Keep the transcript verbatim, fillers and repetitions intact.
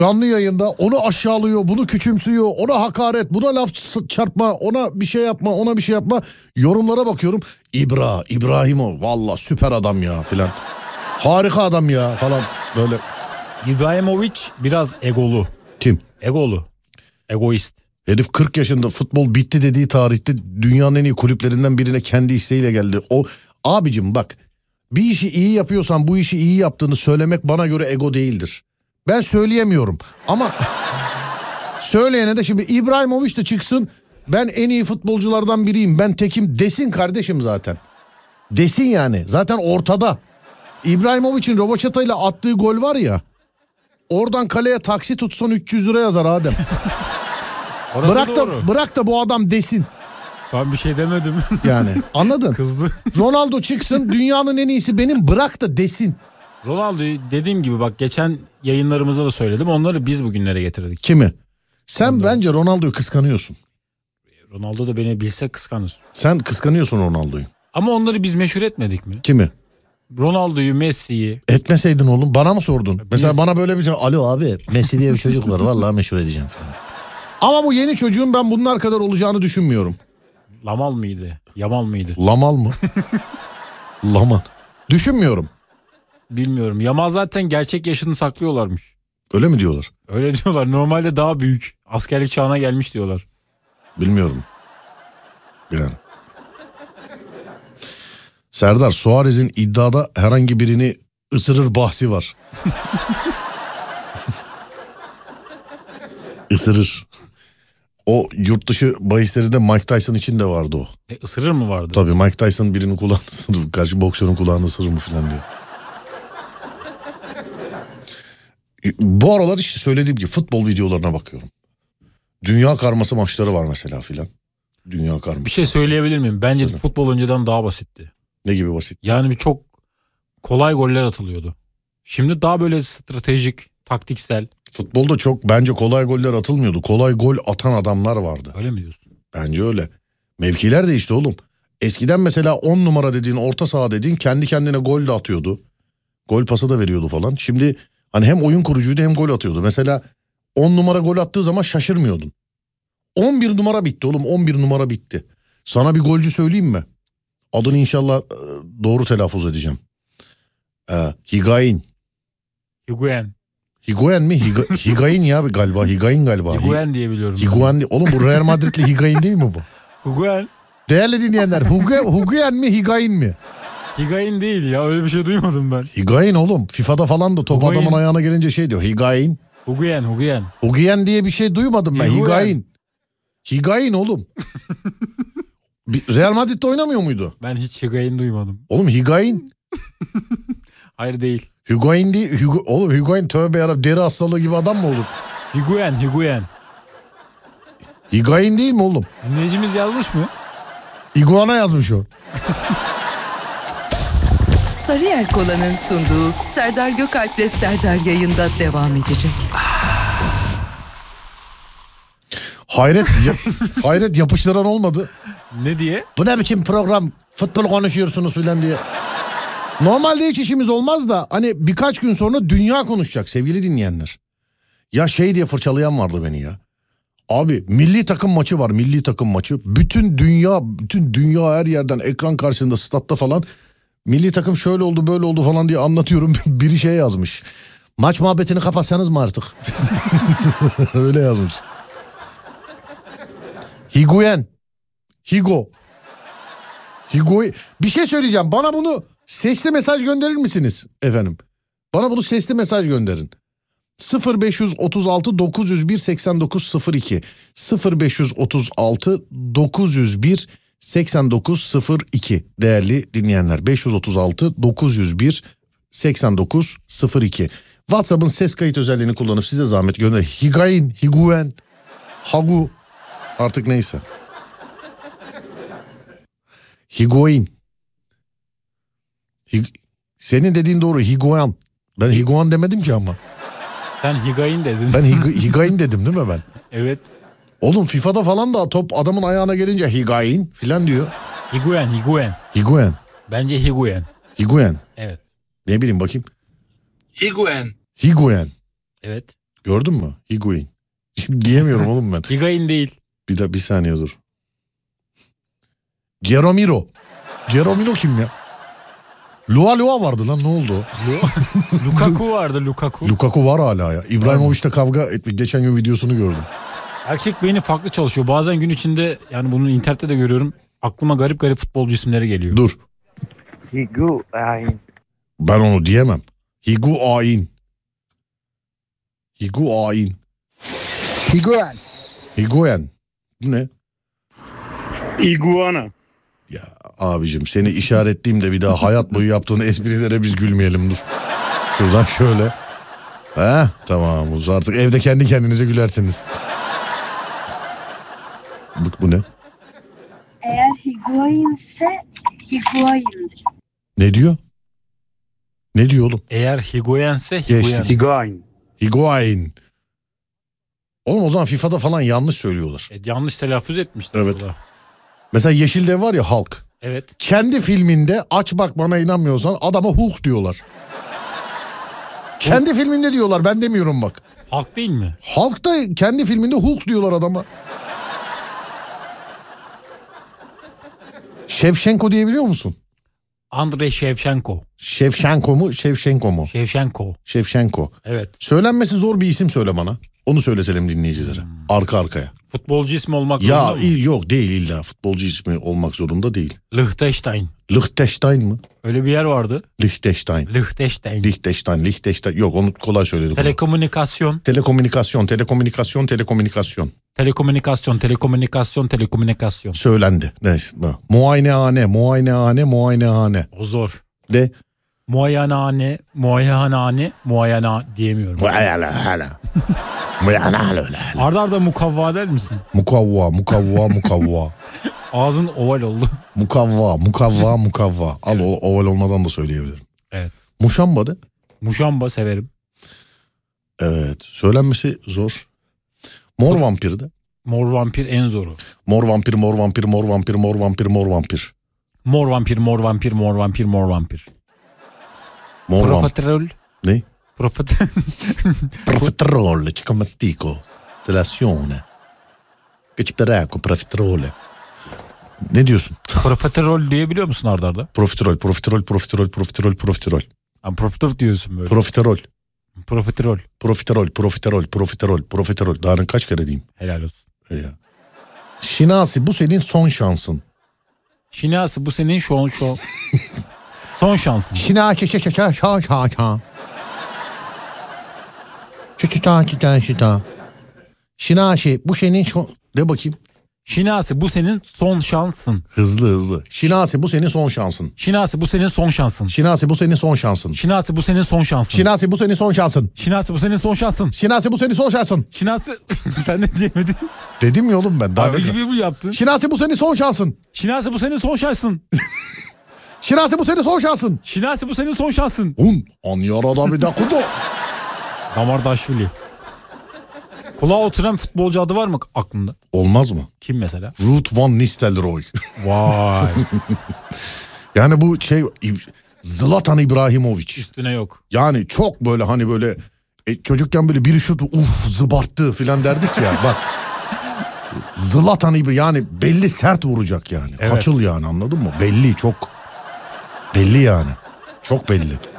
Canlı yayında onu aşağılıyor, bunu küçümsüyor, ona hakaret, buna laf çarpma, ona bir şey yapma, ona bir şey yapma. Yorumlara bakıyorum. İbra, İbrahimo, valla süper adam ya filan. Harika adam ya falan böyle. İbrahimovic biraz egolu. Kim? Egolu. Egoist. Herif kırk yaşında, futbol bitti dediği tarihte dünyanın en iyi kulüplerinden birine kendi isteğiyle geldi. O abicim bak, bir işi iyi yapıyorsan bu işi iyi yaptığını söylemek bana göre ego değildir. Ben söyleyemiyorum ama söyleyene de şimdi İbrahimovic de çıksın, ben en iyi futbolculardan biriyim, ben tekim desin kardeşim zaten. Desin yani, zaten ortada. İbrahimovic'in Rovaçata ile attığı gol var ya, oradan kaleye taksi tutsan üç yüz lira yazar Adem. Bırak doğru. da bırak da bu adam desin. Ben bir şey demedim. Yani anladın? Kızdı. Ronaldo çıksın, dünyanın en iyisi benim, bırak da desin. Ronaldo'yu dediğim gibi bak, geçen yayınlarımızda da söyledim. Onları biz bugünlere getirdik. Kimi? Sen Ronaldo. Bence Ronaldo'yu kıskanıyorsun. Ronaldo da beni bilse kıskanır. Sen kıskanıyorsun Ronaldo'yu. Ama onları biz meşhur etmedik mi? Kimi? Ronaldo'yu, Messi'yi. Etmeseydin oğlum, bana mı sordun? Biz... Mesela bana böyle bir şey, alo abi Messi diye bir çocuk var vallahi meşhur edeceğim falan. Ama bu yeni çocuğun ben bunlar kadar olacağını düşünmüyorum. Lamal mıydı? Yamal mıydı? Lamal mı? Lamal. Düşünmüyorum. Bilmiyorum. Yamal zaten gerçek yaşını saklıyorlarmış. Öyle mi diyorlar? Öyle diyorlar. Normalde daha büyük. Askerlik çağına gelmiş diyorlar. Bilmiyorum. Yani. Serdar, Suarez'in iddiada herhangi birini ısırır bahsi var. Isırır. O yurt dışı bahislerinde Mike Tyson için de vardı o. E, ısırır mı vardı? Tabii, Mike Tyson birinin kulağını ısırır, karşı boksörün kulağını ısırır mı falan diye. Bu aralar işte söylediğim gibi futbol videolarına bakıyorum. Dünya karması maçları var mesela filan. Dünya karması. Bir şey söyleyebilir miyim? Bence Söyle. futbol önceden daha basitti. Ne gibi basit? Yani bir çok kolay goller atılıyordu. Şimdi daha böyle stratejik, taktiksel. Futbolda çok bence kolay goller atılmıyordu. Kolay gol atan adamlar vardı. Öyle mi diyorsun? Bence öyle. Mevkiler değişti oğlum. Eskiden mesela on numara dediğin, orta saha dediğin kendi kendine gol de atıyordu. Gol pası da veriyordu falan. Şimdi hani hem oyun kurucuydu hem gol atıyordu. Mesela on numara gol attığı zaman şaşırmıyordun. on bir numara bitti oğlum, on bir numara bitti. Sana bir golcü söyleyeyim mi? Adını inşallah doğru telaffuz edeceğim. Ee, Higuain. Higuain. Higuain mi? Higa, Higuain ya galiba. Higuain galiba. Higuain diye biliyorum. Higuain. Oğlum bu Real Madrid'li Higuain değil mi bu? Higuain. Değerli dinleyenler, Higuain mi Higuain mi? Higuain değil ya, öyle bir şey duymadım ben. Higuain oğlum. FIFA'da falan da top Higuain. adamın ayağına gelince şey diyor. Higuain. Higuain, Higuain. Higuain diye bir şey duymadım ben. Higuain. Higuain. Higuain oğlum. Real Madrid'de oynamıyor muydu? Ben hiç Higuain duymadım. Oğlum Higuain. Hayır değil. Higuain değil. Higu, oğlum Higuain tövbe yarabbim, deri hastalığı gibi adam mı olur? Higuain, Higuain. Higuain değil mi oğlum? Dinleyicimiz yazmış mı? İguana yazmış o. Sarıyer Kola'nın sunduğu Serdar Gökalp'le Serdar yayında devam edecek. Hayret, ya, hayret yapıştıran olmadı. Ne diye? Bu ne biçim program, futbol konuşuyorsunuz filan diye. Normalde hiç işimiz olmaz da hani birkaç gün sonra dünya konuşacak sevgili dinleyenler. Ya şey diye fırçalayan vardı beni ya. Abi milli takım maçı var, milli takım maçı. Bütün dünya, bütün dünya her yerden ekran karşısında, statta falan. Milli takım şöyle oldu böyle oldu falan diye anlatıyorum. Biri şey yazmış. Maç muhabbetini kapatsanız mı artık? Öyle yazmış. Higuain. Higo. Higo. Bir şey söyleyeceğim. Bana bunu sesli mesaj gönderir misiniz efendim? Bana bunu sesli mesaj gönderin. sıfır beş otuz altı dokuz yüz bir seksen dokuz sıfır iki sıfır beş otuz altı dokuz yüz bir seksen dokuz sıfır iki değerli dinleyenler. beş otuz altı dokuz yüz bir seksen dokuz sıfır iki WhatsApp'ın ses kayıt özelliğini kullanıp size zahmet gönder. Higuain, Higuain, Hagu artık neyse. Higuain. Hig... Senin dediğin doğru, Higuain. Ben Higuain demedim ki ama. Sen Higuain dedin. Ben Hig- Higuain dedim değil mi ben? Evet. Oğlum FIFA'da falan da top adamın ayağına gelince Higuain filan diyor. Higuain, Higuain. Higuain. Bence Higuain. Higuain. Evet. Ne bileyim bakayım. Higuain. Higuain. Evet. Gördün mü? Higuain. Şimdi diyemiyorum oğlum ben. Higuain değil. Bir de bir saniye dur. Geromiro. Geromiro kim ya? Lua Lua vardı lan, ne oldu? Lukaku vardı Lukaku. Lukaku var hala ya. İbrahimovic'le kavga etmek. Geçen gün videosunu gördüm. Erkek beyni farklı çalışıyor. Bazen gün içinde, yani bunu internette de görüyorum. Aklıma garip garip futbolcu isimleri geliyor. Dur. Higuain. Ben onu diyemem. Higuain. Higuain. Higuain. Higuain. Bu ne? Iguana. Ya abicim, seni işaretleyeyim de bir daha hayat boyu yaptığın esprilere biz gülmeyelim, dur. Şuradan şöyle. He tamam, artık evde kendi kendinize gülersiniz. Bu, bu ne? Eğer Higuain ise Higuain'dir. Ne diyor? Ne diyor oğlum? Eğer Higuain'se Geçtik. Higuain. Higuain. Higuain. Oğlum o zaman FIFA'da falan yanlış söylüyorlar. E, yanlış telaffuz etmiştir. Evet. burada. Mesela Yeşil Dev var ya, Hulk. Evet. Kendi filminde, aç bak bana inanmıyorsan, adama Hulk diyorlar. Kendi filminde diyorlar, ben demiyorum bak. Halk değil mi? Hulk da kendi filminde Hulk diyorlar adama. Shevchenko diyebiliyor musun? Andrei Shevchenko. Shevchenko mu, Shevchenko mu? Shevchenko. Shevchenko. Evet. Söylenmesi zor bir isim söyle bana. Onu söyletelim dinleyicilere. Arka arkaya. Futbolcu ismi olmak Ya zorunda mı? il- yok değil, illa futbolcu ismi olmak zorunda değil. Liechtenstein. Liechtenstein mı? Öyle bir yer vardı. Liechtenstein. Liechtenstein. Liechtenstein, Liechtenstein. Yok, onu kolay söyledik. onu. Telekomünikasyon. Telekomünikasyon, telekomünikasyon, telekomünikasyon. Telekomünikasyon, telekomünikasyon, telekomünikasyon. Söylendi. Neyse. Muayenehane, muayenehane, muayenehane. O zor. De. Muayenehane, muayenehane, muayena diyemiyorum. Muayenehane. Muayenehane. Arda arda mukavva der misin? Mukavva, mukavva, mukavva. Ağzın oval oldu. Mukavva, mukavva, mukavva. Al, o- oval olmadan da söyleyebilirim. Evet. Muşamba de. Muşamba severim. Evet. Söylenmesi zor. Mor vampir de. Mor vampir en zoru. Mor vampir, mor vampir, mor vampir, mor vampir, mor vampir. Mor vampir, mor vampir, mor vampir, mor vampir. Mor vampir. Profiterol. Ne? Profit. Profiterol, ci mastico. Selazione. Che ci peracco, profiterole. Ne diyorsun? Profiterol diyebiliyor musun Arda arda? Profiterol, profiterol, profiterol, profiterol, profiterol. Yani profiterol diyorsun böyle. Profiterol, Profiterol. profiterol, profiterol, profiterol, profiterol. Daha kaç kere diyeyim? Helal olsun. Ya. Şinasi, bu senin son şansın. Şinasi bu senin şu an şu an. Son şansın. Şinasi, şa şa şa şa şa şa. Şu şu şa şa şa şa. Şinasi, bu senin son... De bakayım. Şinasi bu senin son şansın. Hızlı hızlı. Şinasi, bu senin son şansın. Şinasi bu senin son şansın. Şinasi, bu senin son şansın. Şinasi bu senin son şansın. Şinasi, bu senin son şansın. Şinasi bu senin son şansın. Şinasi, bu senin son şansın. Şinasi sen ne diyemedin? Dedim ya oğlum ben. Daha Abi ne- gibi mi yaptın? Şinasi, bu senin son şansın. Şinasi bu senin son şansın. Şinasi, bu senin son şansın. Şinasi bu senin son şansın. Un an yarada bir dakudo. Damardaşvili. Kulağa oturan futbolcu adı var mı aklında? Olmaz mı? Kim mesela? Ruud van Nistelrooy. Vay. Yani bu şey Zlatan İbrahimovic. Üstüne yok. Yani çok böyle hani böyle e, çocukken böyle biri şut uf zıbarttı filan derdik ya bak. Zlatan İbrahimovic yani belli sert vuracak yani. Evet. Kaçıl yani, anladın mı? Belli, çok belli yani. Çok belli.